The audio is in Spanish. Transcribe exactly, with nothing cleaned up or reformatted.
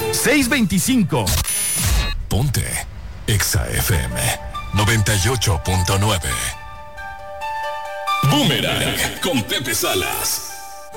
seis veinticinco. Ponte Exa F M noventa y ocho punto nueve. Boomerang con Pepe Salas.